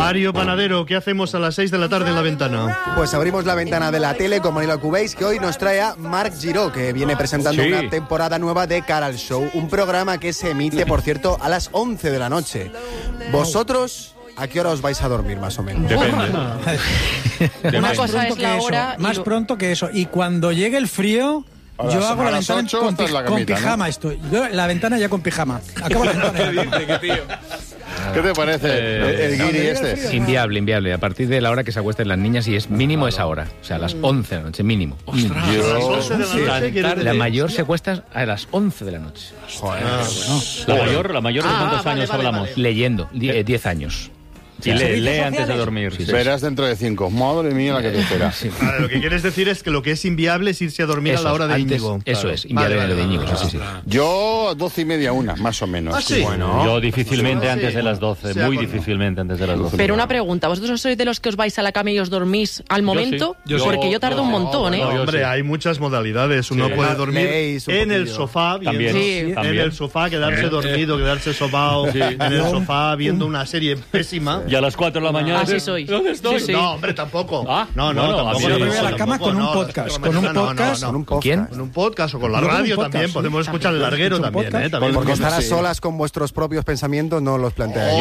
Mario Panadero, ¿qué hacemos a las 6 de la tarde en La Ventana? Pues abrimos la ventana de la tele con Manila Cubéis, que hoy nos trae a Marc Giró, que viene presentando una temporada nueva de Cara al Show. Un programa que se emite, por cierto, a las 11 de la noche. ¿Vosotros a qué hora os vais a dormir, más o menos? Depende. Una cosa es la hora... Más pronto que eso. Y cuando llegue el frío... Yo hago la ventana con pijama, estoy. Yo la ventana ya con pijama. Acabo la ventana. ¿Qué te parece el guiri este? Inviable. A partir de la hora que se acuesten las niñas, y es mínimo esa hora. O sea, a las 11 de la noche, mínimo. ¡Ostras! ¿A las 11 de la noche? La mayor se acuesta a las 11 de la noche. Joder. La mayor ¿de cuántos años hablamos? Vale. Leyendo, 10 años. Y lee antes de dormir. Sí. Verás dentro de 5. Madre mía, la que te espera. Lo que quieres decir es que lo que es inviable es irse a dormir a la hora de Íñigo. Eso es, inviable de Íñigo. Sí. Yo 12:30, 1, más o menos. ¿Ah, sí? Bueno, yo difícilmente antes de las 12, muy difícilmente antes de las 12. Pero una pregunta, ¿vosotros sois de los que os vais a la cama y os dormís al momento? Porque yo tardo un montón, ¿eh? Hombre, hay muchas modalidades. Uno puede dormir en el sofá, en el sofá, quedarse dormido, quedarse sobao en el sofá viendo una serie pésima. Y a las 4 de la mañana. Así sois. ¿Dónde estoy? Sí. No, hombre, tampoco. No, tampoco. Yo me voy a la cama con un podcast. Con un podcast. ¿Con quién? Con un podcast o con la radio también. Podemos escuchar el larguero también, también. Porque estar a solas con vuestros propios pensamientos no los planteáis.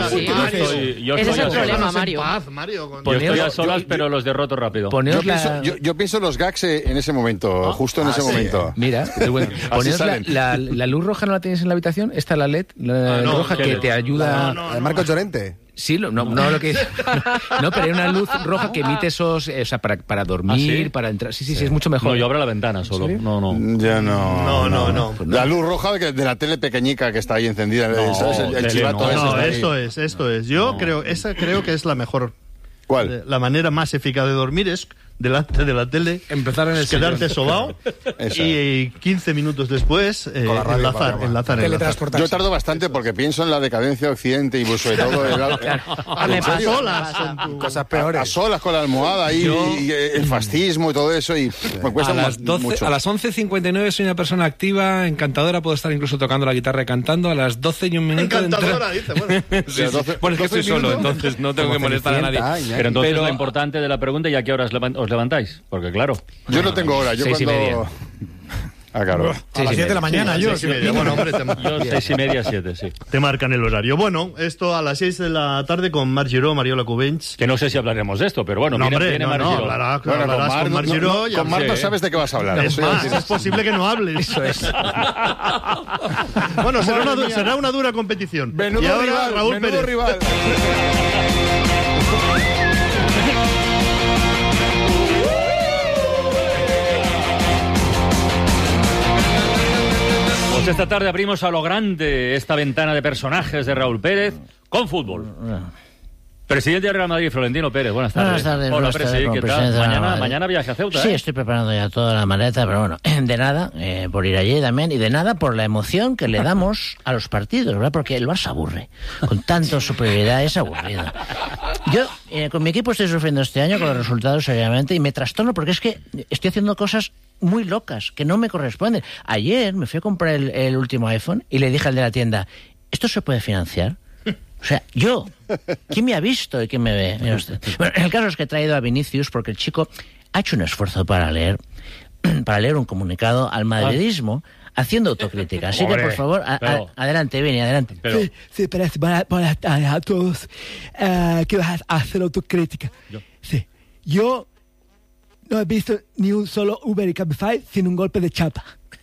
Yo ese es el estoy problema, Mario. Yo estoy a solas, pero los derroto rápido. Yo pienso los gags en ese momento, justo en ese momento. Mira, poneos la luz roja, ¿no la tenéis en la habitación? Está la LED roja que te ayuda... ¿De Marcos Llorente? Sí, no lo que... No, pero hay una luz roja que emite esos... O sea, para dormir, para entrar... Sí, es mucho mejor. No, yo abro la ventana solo. ¿Sí? No. Ya no. Pues la luz roja de la tele pequeñica que está ahí encendida. el chivato ese. Esto es. Yo creo que es la mejor. ¿Cuál? La manera más eficaz de dormir es delante de la tele, empezar en el quedarte sobao y 15 minutos después enlazar. Yo tardo bastante porque pienso en la decadencia de Occidente y sobre todo a solas cosas peores. A solas con la almohada y el fascismo y todo eso y me cuesta mucho. A las 11:59 soy una persona activa, encantadora, puedo estar incluso tocando la guitarra y cantando. A las 12:01 encantadora, dice, bueno. Bueno, es que estoy solo, entonces no tengo que molestar a nadie. Pero entonces lo importante de la pregunta, ¿y a qué horas os levantáis? Porque claro... Yo no tengo hora, yo 6:30. Claro. A las 7 de la mañana, yo. 6:30. Bueno, hombre, yo 6:30, 7, sí. Te marcan el horario. Bueno, esto a las 6 de la tarde con Marc Giró, Mariola Cubells. Que no sé si hablaremos de esto, pero bueno, viene Marc Giró. Hablarás con Marc Giró. Con Marc no sabes de qué vas a hablar. Es más, es posible que no hables. Eso es. Bueno, será una dura competición. Menudo y ahora, rival, Raúl Pérez. rival. Pues esta tarde abrimos a lo grande esta ventana de personajes de Raúl Pérez con fútbol. Presidente del Real Madrid, Florentino Pérez, buenas tardes. Buenas tardes. Hola, presidente, ¿qué tal? Mañana viaje a Ceuta, Sí, estoy preparando ya toda la maleta, pero bueno, de nada por ir allí también, y de nada por la emoción que le damos a los partidos, ¿verdad? Porque el Barça aburre. Con tanto superioridad es aburrido. Yo, con mi equipo estoy sufriendo este año con los resultados seriamente y me trastorno porque es que estoy haciendo cosas muy locas que no me corresponden. Ayer me fui a comprar el último iPhone y le dije al de la tienda, ¿esto se puede financiar? O sea, yo, ¿quién me ha visto y quién me ve? Mira usted. Bueno, el caso es que he traído a Vinicius porque el chico ha hecho un esfuerzo para leer un comunicado al madridismo haciendo autocrítica. Así que, por favor, adelante, Vini, adelante. Sí, buenas tardes a todos. ¿Qué vas a hacer autocrítica? Yo no he visto ni un solo Uber y Cabify sin un golpe de chapa.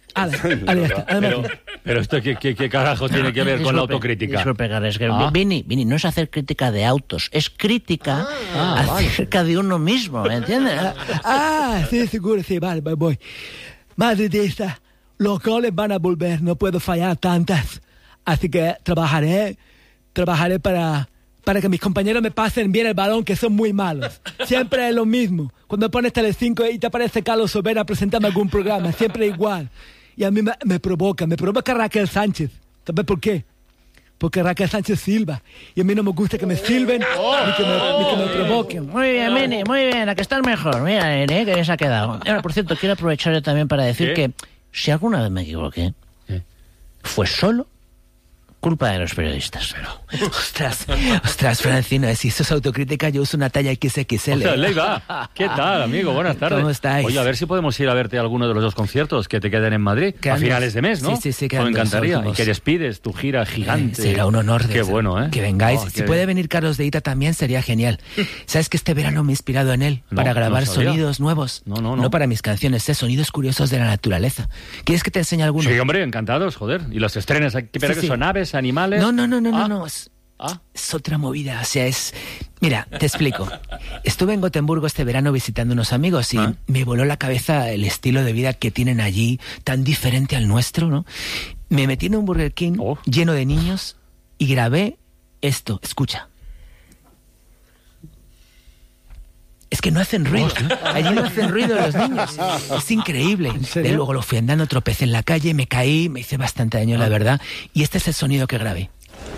Pero esto ¿qué carajo tiene que ver con la autocrítica? Disculpe, Carles, que Vini, no es hacer crítica de autos, es crítica acerca de uno mismo, ¿me entiendes? Sí, seguro, sí, vale, voy. Madridista, los goles van a volver, no puedo fallar tantas. Así que trabajaré para que mis compañeros me pasen bien el balón, que son muy malos. Siempre es lo mismo. Cuando pones Telecinco y te aparece Carlos Sobera a presentarme algún programa, siempre igual. Y a mí me provoca Raquel Sánchez. ¿Sabes por qué? Porque Raquel Sánchez silba. Y a mí no me gusta que me silben ni que me provoquen. Muy bien, Mini, muy bien. A que estás mejor. Mira, que bien se ha quedado. Ahora, por cierto, quiero aprovechar yo también para decir que si alguna vez me equivoqué, fue solo culpa de los periodistas. Ostras, Francino, si eso es autocrítica, yo uso una talla XXL. O sea, Leiva, ¿qué tal, amigo? Buenas tardes. ¿Cómo estáis? Oye, a ver si podemos ir a verte a alguno de los 2 conciertos que te queden en Madrid a finales de mes, ¿no? Sí, me encantaría. Y que despides tu gira gigante. Será un honor. Qué bueno, ¿eh? Que vengáis. Si puede venir Carlos de Ita también sería genial. ¿Sabes que este verano me he inspirado en él para grabar sonidos nuevos? No para mis canciones, sonidos curiosos de la naturaleza. ¿Quieres que te enseñe alguno? Sí, hombre, encantados, joder. Y los estrenes, ¿pero que son aves, animales? No. Es otra movida, o sea, Mira, te explico. Estuve en Gotemburgo este verano visitando unos amigos y me voló la cabeza el estilo de vida que tienen allí, tan diferente al nuestro, ¿no? Me metí en un Burger King lleno de niños y grabé esto, escucha. Es que no hacen ruido. Allí no hacen ruido los niños. Es increíble. De luego lo fui andando, tropecé en la calle, me caí, me hice bastante daño, la verdad. Y este es el sonido que grabé.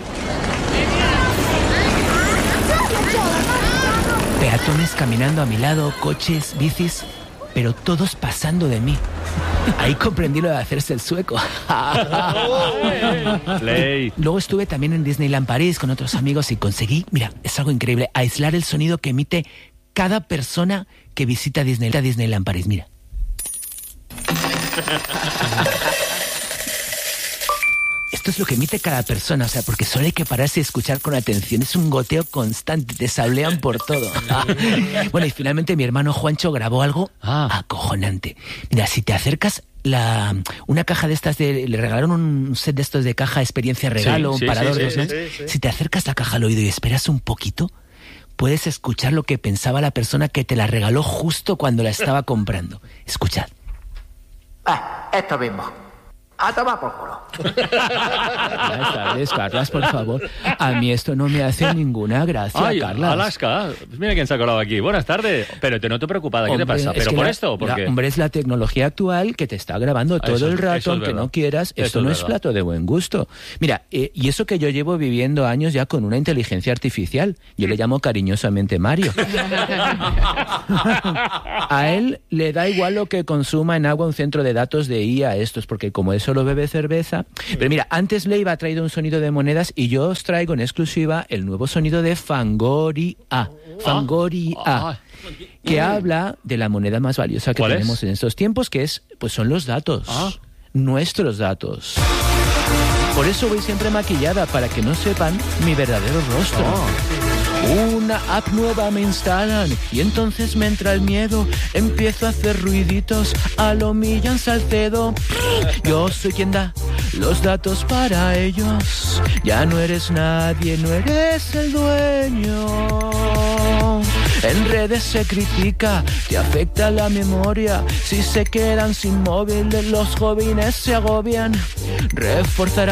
Peatones caminando a mi lado, coches, bicis, pero todos pasando de mí. Ahí comprendí lo de hacerse el sueco. Luego estuve también en Disneyland París con otros amigos y conseguí, mira, es algo increíble, aislar el sonido que emite cada persona que visita Disneyland París. Mira. Esto es lo que emite cada persona, o sea, porque solo hay que pararse y escuchar con atención. Es un goteo constante, te sablean por todo. Bueno, y finalmente mi hermano Juancho grabó algo acojonante. Mira, si te acercas una caja de estas le regalaron un set de estos de caja experiencia regalo, un parador de los Si te acercas la caja al oído y esperas un poquito, puedes escuchar lo que pensaba la persona que te la regaló justo cuando la estaba comprando. Escuchad. Esto mismo. A tomar por culo. Buenas tardes, Carlas, por favor. A mí esto no me hace ninguna gracia, Carlas. Alaska, pues mira quién se ha colado aquí. Buenas tardes. Pero te noto preocupada, ¿qué te pasa? ¿Pero por esto? ¿Por qué? Hombre, es la tecnología actual que te está grabando todo el rato, aunque no quieras. Esto no es plato de buen gusto. Mira, y eso que yo llevo viviendo años ya con una inteligencia artificial. Yo le llamo cariñosamente Mario. A él le da igual lo que consuma en agua un centro de datos de IA estos, porque como es solo bebe cerveza. Pero mira, antes Leiva ha traído un sonido de monedas y yo os traigo en exclusiva el nuevo sonido de Fangoria. Fangoria, que habla de la moneda más valiosa que tenemos en estos tiempos, que son los datos. Nuestros datos. Por eso voy siempre maquillada, para que no sepan mi verdadero rostro. Una app nueva me instalan y entonces me entra el miedo. Empiezo a hacer ruiditos a lo Millán Salcedo. Yo soy quien da los datos para ellos. Ya no eres nadie, no eres el dueño. En redes se critica, te afecta la memoria. Si se quedan sin móvil, los jóvenes se agobian. Reforzará